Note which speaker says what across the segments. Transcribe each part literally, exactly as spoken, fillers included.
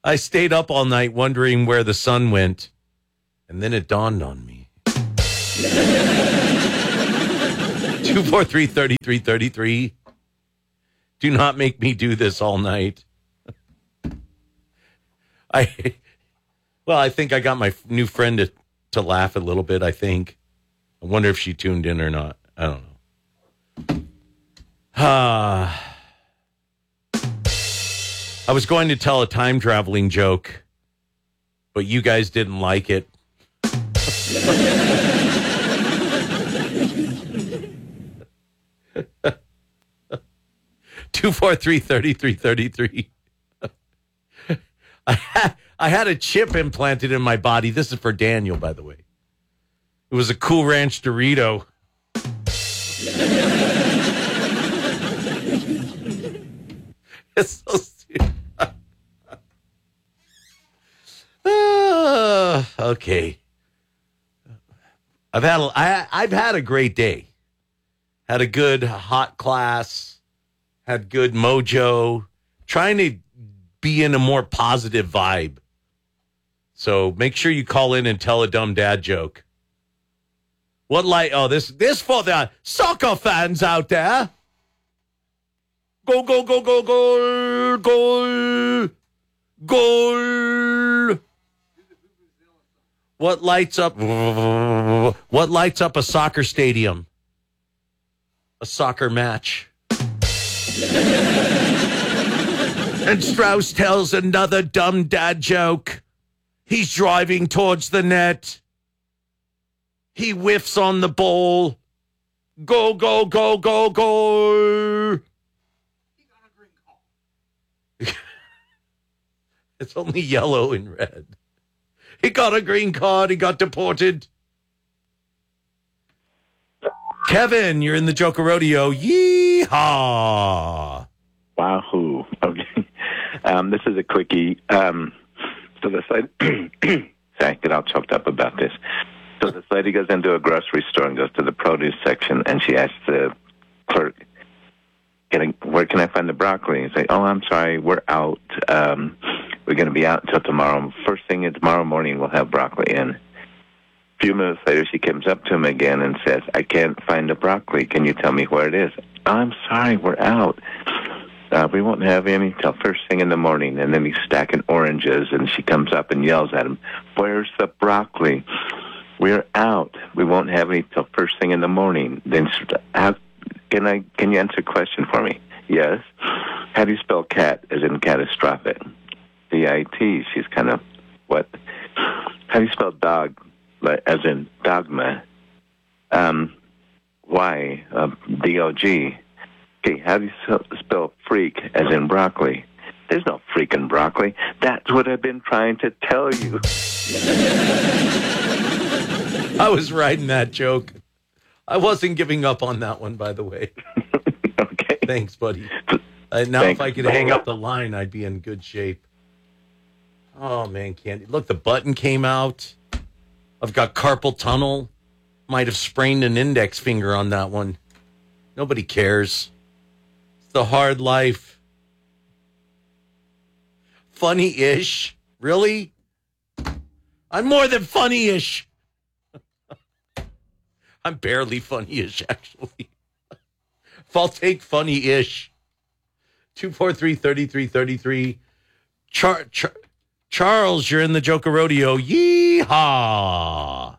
Speaker 1: I stayed up all night wondering where the sun went, and then it dawned on me. two four three, three three three three. Do not make me do this all night. I, well, I think I got my new friend to, to laugh a little bit, I think. I wonder if she tuned in or not. I don't know. Ah. I was going to tell a time traveling joke, but you guys didn't like it. Two four three thirty three thirty three. I had I had a chip implanted in my body. This is for Daniel, by the way. It was a Cool Ranch Dorito. It's so stupid. uh, okay. I've had a, I, I've had a great day. Had a good hot class. Had good mojo. Trying to be in a more positive vibe. So make sure you call in and tell a dumb dad joke. What light? Oh, this this for the soccer fans out there. Go, go, go, go, goal, goal, goal. What lights up? What lights up a soccer stadium? A soccer match. And Strauss tells another dumb dad joke. He's driving towards the net. He whiffs on the ball. Go, go, go, go, go. It's only yellow and red. He got a green card. He got deported. Kevin, you're in the Joker Rodeo. Yeehaw.
Speaker 2: Wahoo. Okay. Um, this is a quickie. Um, so this lady, sorry, I get all choked up about this. So this lady goes into a grocery store and goes to the produce section, and she asks the clerk, Can I, where can I find the broccoli? And say, oh, I'm sorry, we're out. Um, we're going to be out until tomorrow. First thing in tomorrow morning, we'll have broccoli in. A few minutes later, she comes up to him again and says, I can't find the broccoli. Can you tell me where it is? I'm sorry, we're out. Uh, we won't have any till first thing in the morning. And then he's stacking oranges, and she comes up and yells at him, where's the broccoli? We're out. We won't have any till first thing in the morning. Then how, can I? Can you answer a question for me? Yes. How do you spell cat as in catastrophic? D I T. She's kind of, what? How do you spell dog like, as in dogma? Um, y, uh, D O G. Okay, how do you spell freak as in broccoli? There's no freaking broccoli. That's what I've been trying to tell you.
Speaker 1: I was riding that joke. I wasn't giving up on that one, by the way.
Speaker 2: Okay.
Speaker 1: Thanks, buddy. Uh, now,
Speaker 2: Thanks.
Speaker 1: if I could hang up the line, I'd be in good shape. Oh, man, Candy. Look, the button came out. I've got carpal tunnel. Might have sprained an index finger on that one. Nobody cares. It's the hard life. Funny-ish? Really? I'm more than funny-ish. I'm barely funny-ish, actually. If I'll take funny-ish. two four three, three three three three. Char- Char- Charles, you're in the Joker Rodeo. Yeehaw!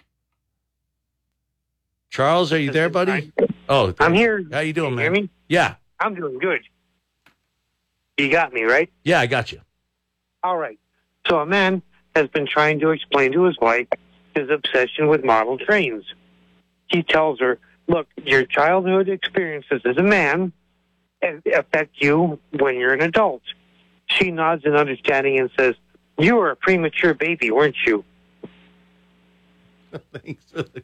Speaker 1: Charles, are you there, buddy? Oh,
Speaker 3: I'm here.
Speaker 1: How you doing,
Speaker 3: Can you
Speaker 1: man?
Speaker 3: hear me?
Speaker 1: Yeah.
Speaker 3: I'm doing good. You got me, right?
Speaker 1: Yeah, I got you.
Speaker 3: All right. So a man has been trying to explain to his wife his obsession with model trains. He tells her, look, your childhood experiences as a man affect you when you're an adult. She nods in understanding and says, you were a premature baby, weren't you?
Speaker 1: Thanks for the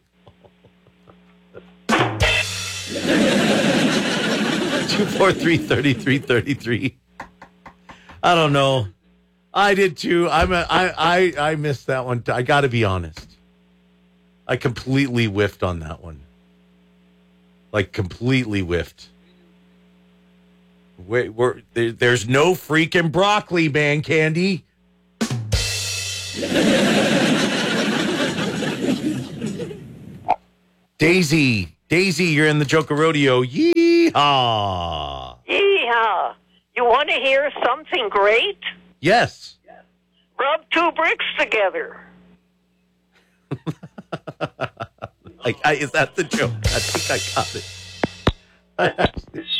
Speaker 1: two four three, three three three three. I don't know. I did too. I'm a, I, I, I missed that one. I got to be honest. I completely whiffed on that one. Like, completely whiffed. Wait, we're, there, there's no freaking broccoli, man, Candy. Daisy, Daisy, you're in the Joker Rodeo. Yeehaw!
Speaker 4: Yeehaw! You want to hear something great?
Speaker 1: Yes.
Speaker 4: Rub two bricks together.
Speaker 1: Like, I, is that the joke? I think I got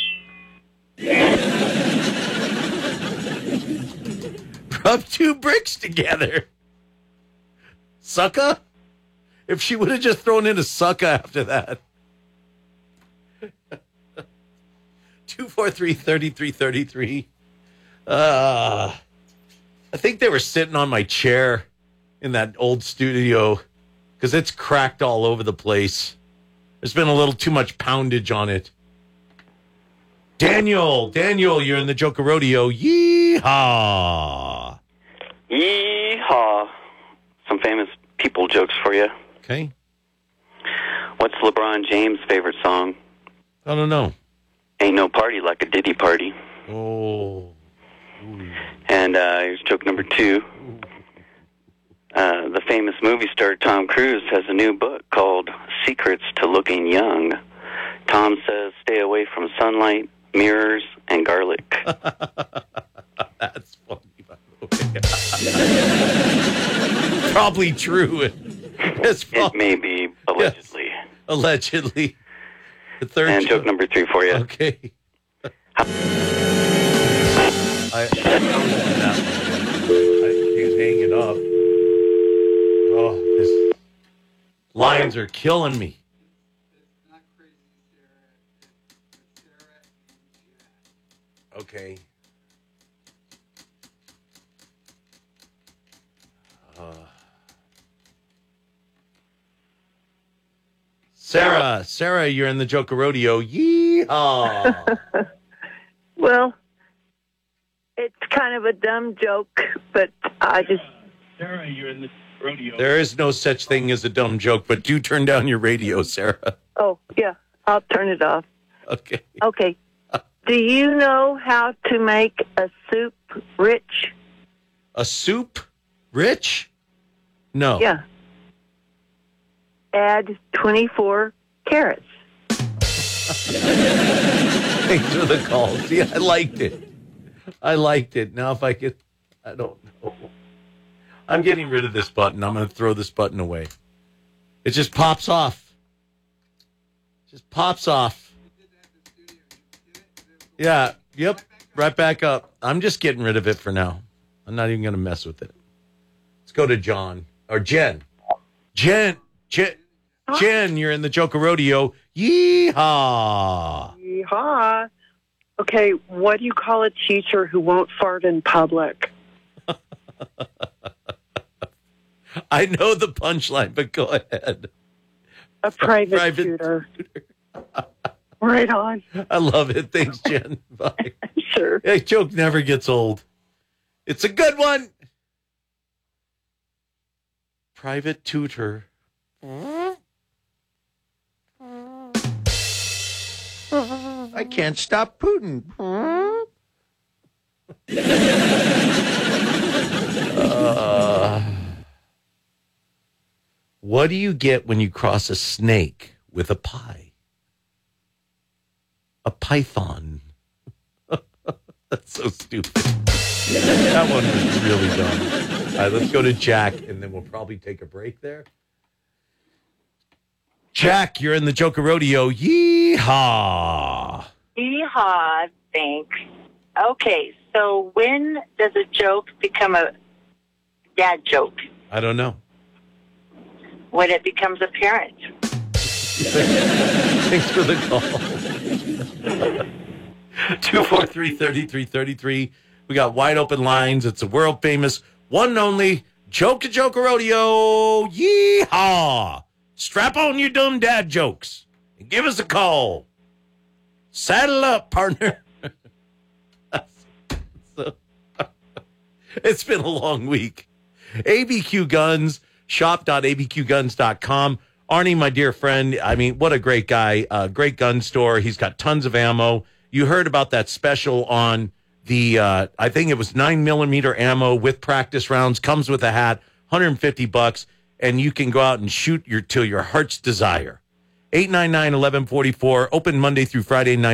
Speaker 1: it. Rub two bricks together. Sucka? If she would have just thrown in a sucka after that. two four three, three three three three. Uh, I think they were sitting on my chair in that old studio because it's cracked all over the place. There's been a little too much poundage on it. Daniel, Daniel, you're in the Joker Rodeo. Yeehaw!
Speaker 5: Yeehaw. Some famous people jokes for you.
Speaker 1: Okay.
Speaker 5: What's LeBron James' favorite song?
Speaker 1: I don't know.
Speaker 5: Ain't no party like a Diddy party.
Speaker 1: Oh. Ooh.
Speaker 5: And uh, here's joke number two. Uh, the famous movie star Tom Cruise has a new book called Secrets to Looking Young. Tom says stay away from sunlight, mirrors, and garlic.
Speaker 1: That's funny, by the way. Probably true. It's
Speaker 5: It may be, allegedly.
Speaker 1: Yes, allegedly. The third
Speaker 5: and joke number three for you.
Speaker 1: Okay. I, I, that one. I can't hang it up. Oh, this lines are killing me. Okay. Uh, Sarah, Sarah, you're in the Joker Rodeo. Yeehaw!
Speaker 6: Well, it's kind of a dumb joke, but I just...
Speaker 3: Sarah, you're in the rodeo.
Speaker 1: There is no such thing as a dumb joke, but do turn down your radio, Sarah.
Speaker 6: Oh, yeah, I'll turn it off.
Speaker 1: Okay.
Speaker 6: Okay. Do you know how to make a soup rich?
Speaker 1: A soup? Rich? No.
Speaker 6: Yeah. Add twenty-four carrots.
Speaker 1: Thanks for the call. See, I liked it. I liked it. Now, if I could, I don't know. I'm getting rid of this button. I'm going to throw this button away. It just pops off. Just pops off. Yeah. Yep. Right back up. I'm just getting rid of it for now. I'm not even going to mess with it. Let's go to John or Jen. Jen. Jen. Jen, you're in the Joker Rodeo. Yeehaw.
Speaker 7: Yeehaw. Okay, what do you call a teacher who won't fart in public?
Speaker 1: I know the punchline, but go ahead.
Speaker 7: A private,
Speaker 1: Private
Speaker 7: tutor. Right on.
Speaker 1: I love it. Thanks, Jen. Bye.
Speaker 7: Sure.
Speaker 1: That joke never gets old. It's a good one. Private tutor. I can't stop Putin. uh, what do you get when you cross a snake with a pie? A python. That's so stupid. That one was really dumb. All right, let's go to Jack, and then we'll probably take a break there. Jack, you're in the Joker Rodeo. Yeehaw.
Speaker 4: Yeehaw, thanks. Okay, so when does a joke become a dad joke?
Speaker 1: I don't know.
Speaker 4: When it becomes apparent.
Speaker 1: Thanks for the call. two four three, three three three three. We got wide open lines. It's a world famous, one and only Joke to Joker Rodeo. Yeehaw. Strap on your dumb dad jokes and give us a call. Saddle up, partner. So, it's been a long week. A B Q Guns, shop dot a b q guns dot com. Arnie, my dear friend, I mean, what a great guy. Uh, great gun store. He's got tons of ammo. You heard about that special on the, uh, I think it was nine millimeter ammo with practice rounds, comes with a hat. one hundred fifty bucks, and you can go out and shoot your till your heart's desire. eight nine nine, one one four four, open Monday through Friday, nine